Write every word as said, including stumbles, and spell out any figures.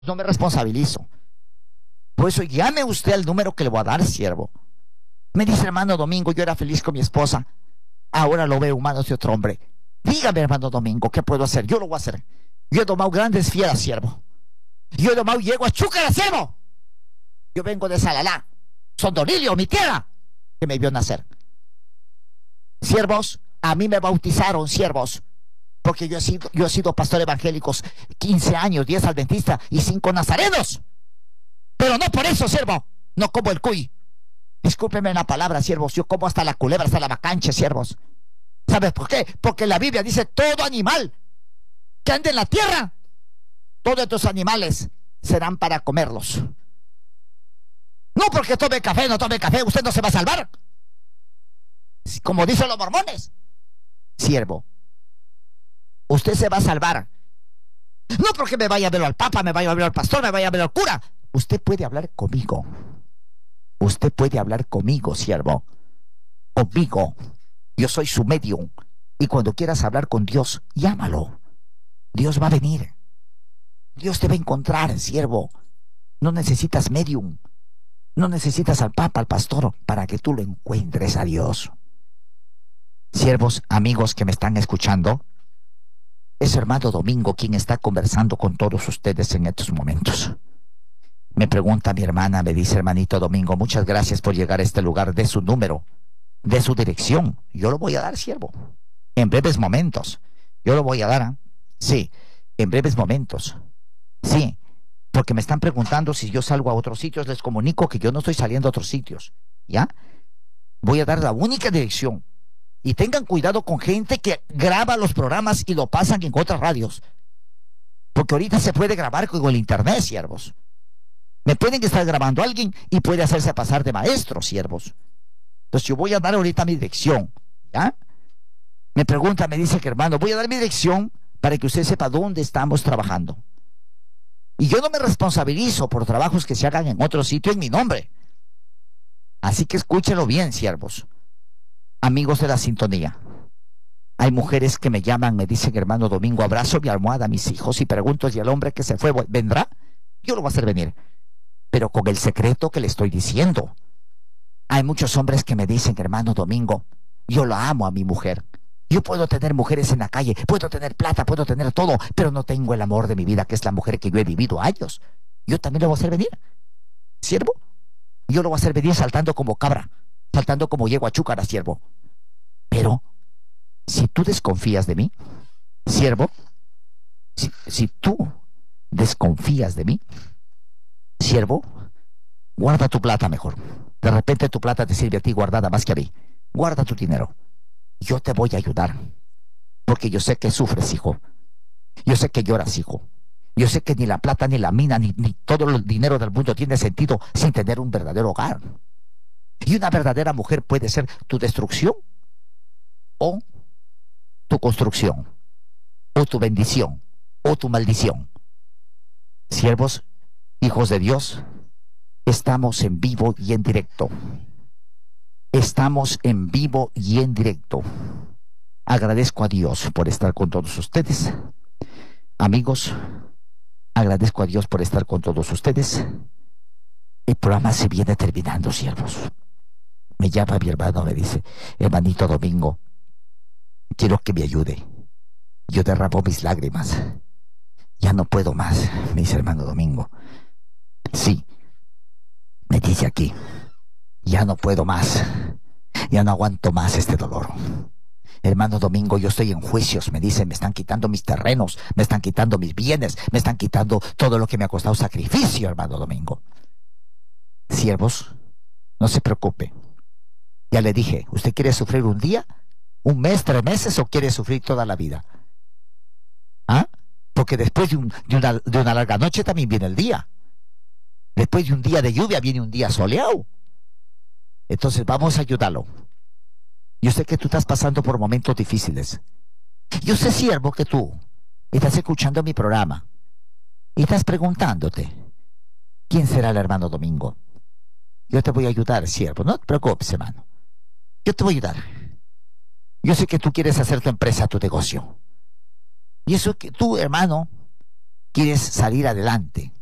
No me responsabilizo. Por eso llame usted al número que le voy a dar, siervo. Me dice, hermano Domingo, yo era feliz con mi esposa. Ahora lo veo en manos de otro hombre. Dígame, hermano Domingo, ¿qué puedo hacer? Yo lo voy a hacer. Yo he tomado grandes fieras, siervo. Yo he tomado yeguas chúcaras, siervo. Yo vengo de Salalá, Sondolilio, mi tierra, que me vio nacer. Siervos, a mí me bautizaron, siervos, porque yo he sido, yo he sido pastor evangélico quince años, diez adventistas y cinco nazarenos. Pero no por eso, siervo, no como el cuy. Discúlpenme la palabra, siervos, yo como hasta la culebra, hasta la macanche, siervos. ¿Sabes por qué? Porque la Biblia dice, todo animal que ande en la tierra, todos estos animales serán para comerlos. No porque tome café, no tome café, usted no se va a salvar. Como dicen los mormones. Siervo, usted se va a salvar. No porque me vaya a ver al papa, me vaya a ver al pastor, me vaya a ver al cura. Usted puede hablar conmigo. Usted puede hablar conmigo, siervo. Conmigo. Yo soy su medium. Y cuando quieras hablar con Dios, llámalo. Dios va a venir. Dios te va a encontrar, siervo. No necesitas medium. No necesitas al papa, al pastor, para que tú lo encuentres a Dios. Siervos, amigos que me están escuchando, es hermano Domingo quien está conversando con todos ustedes en estos momentos. Me pregunta mi hermana, me dice, hermanito Domingo, muchas gracias por llegar a este lugar, de su número, de su dirección. Yo lo voy a dar, siervo, en breves momentos. Yo lo voy a dar, ¿eh? Sí, en breves momentos. Sí, porque me están preguntando si yo salgo a otros sitios. Les comunico que yo no estoy saliendo a otros sitios, ¿ya? Voy a dar la única dirección. Y tengan cuidado con gente que graba los programas y lo pasan en otras radios. Porque ahorita se puede grabar con el internet, siervos. Me pueden estar grabando a alguien y puede hacerse pasar de maestro, siervos. Entonces yo voy a dar ahorita mi dirección, ¿ya? Me pregunta, me dice que hermano, voy a dar mi dirección para que usted sepa dónde estamos trabajando. Y yo no me responsabilizo por trabajos que se hagan en otro sitio en mi nombre. Así que escúchenlo bien, siervos. Amigos de la sintonía. Hay mujeres que me llaman, me dicen, hermano Domingo, abrazo mi almohada a mis hijos y pregunto si el hombre que se fue vendrá. Yo lo voy a hacer venir, pero con el secreto que le estoy diciendo. Hay muchos hombres que me dicen, hermano Domingo, yo lo amo a mi mujer. Yo puedo tener mujeres en la calle, puedo tener plata, puedo tener todo, pero no tengo el amor de mi vida, que es la mujer que yo he vivido años. Yo también lo voy a hacer venir, siervo. Yo lo voy a hacer venir saltando como cabra, saltando como yegua chúcara, siervo. Pero si tú desconfías de mí, siervo, si, si tú desconfías de mí, siervo, guarda tu plata mejor. De repente tu plata te sirve a ti guardada más que a mí. Guarda tu dinero. Yo te voy a ayudar, porque yo sé que sufres, hijo. Yo sé que lloras, hijo. Yo sé que ni la plata, ni la mina, ni, ni todo el dinero del mundo tiene sentido sin tener un verdadero hogar. Y una verdadera mujer puede ser tu destrucción o tu construcción, o tu bendición, o tu maldición. Siervos, hijos de Dios, estamos en vivo y en directo. Estamos en vivo y en directo. Agradezco a Dios por estar con todos ustedes. Amigos, agradezco a Dios por estar con todos ustedes. El programa se viene terminando, siervos. Me llama mi hermano, me dice, hermanito Domingo, quiero que me ayude. Yo derramo mis lágrimas. Ya no puedo más, me dice hermano Domingo. Sí, me dice aquí. Ya no puedo más. Ya no aguanto más este dolor. Hermano Domingo, yo estoy en juicios, me dicen, me están quitando mis terrenos, me están quitando mis bienes, me están quitando todo lo que me ha costado sacrificio, hermano Domingo. Siervos, no se preocupe. Ya le dije, ¿usted quiere sufrir un día, un mes, tres meses o quiere sufrir toda la vida? ¿Ah? Porque después de, un, de, una, de una larga noche también viene el día. Después de un día de lluvia viene un día soleado. Entonces vamos a ayudarlo. Yo sé que tú estás pasando por momentos difíciles. Yo sé, siervo, que tú estás escuchando mi programa y estás preguntándote, ¿quién será el hermano Domingo? Yo te voy a ayudar, siervo. No te preocupes, hermano. Yo te voy a ayudar. Yo sé que tú quieres hacer tu empresa, tu negocio. Y eso que tú, hermano, quieres salir adelante.